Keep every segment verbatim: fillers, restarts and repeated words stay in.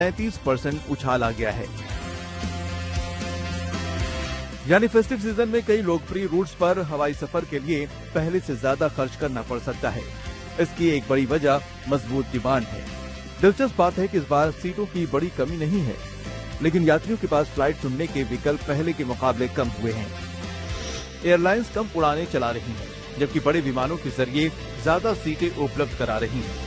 तैंतीस परसेंट उछाल आ गया है। यानी फेस्टिव सीजन में कई लोकप्रिय रूट्स पर हवाई सफर के लिए पहले से ज्यादा खर्च करना पड़ सकता है। इसकी एक बड़ी वजह मजबूत डिमांड है। दिलचस्प बात है कि इस बार सीटों की बड़ी कमी नहीं है, लेकिन यात्रियों के पास फ्लाइट चुनने के विकल्प पहले के मुकाबले कम हुए हैं। एयरलाइंस कम उड़ानें चला रही हैं, जबकि बड़े विमानों के जरिए ज्यादा सीटें उपलब्ध करा रही हैं।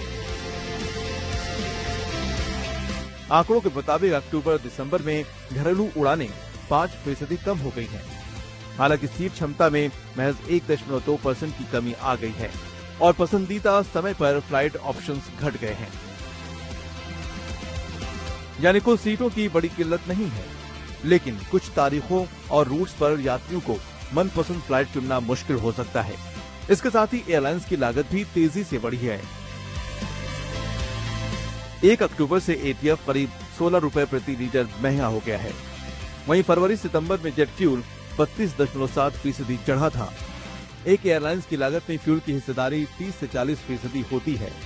आंकड़ों के मुताबिक अक्टूबर दिसंबर में घरेलू उड़ानें पाँच फीसदी कम हो गई हैं। हालांकि सीट क्षमता में महज एक दशमलव दो परसेंट की कमी आ गई है और पसंदीदा समय पर फ्लाइट ऑप्शंस घट गए हैं। यानी कुल सीटों की बड़ी किल्लत नहीं है, लेकिन कुछ तारीखों और रूट्स पर यात्रियों को मनपसंद फ्लाइट चुनना मुश्किल हो सकता है। इसके साथ ही एयरलाइंस की लागत भी तेजी से बढ़ी है। एक अक्टूबर से एटीएफ करीब सोलह रुपए प्रति लीटर महंगा हो गया है। वहीं फरवरी सितंबर में जेट फ्यूल बत्तीस दशमलव सात फीसदी चढ़ा था। एक एयरलाइंस की लागत में फ्यूल की हिस्सेदारी तीस से चालीस फीसदी होती है।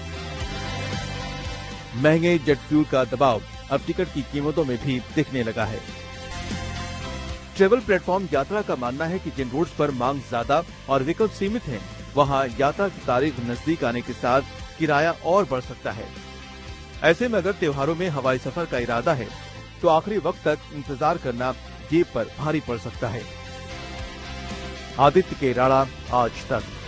महंगे जेट फ्यूल का दबाव अब टिकट की कीमतों में भी दिखने लगा है। ट्रेवल प्लेटफॉर्म यात्रा का मानना है कि जिन रूट्स पर मांग ज्यादा और विकल्प सीमित हैं, वहां यात्रा की तारीख नजदीक आने के साथ किराया और बढ़ सकता है। ऐसे में अगर त्योहारों में हवाई सफर का इरादा है, तो आखिरी वक्त तक इंतजार करना जेब पर भारी पड़ सकता है। आदित्य केराड़ा, आज तक।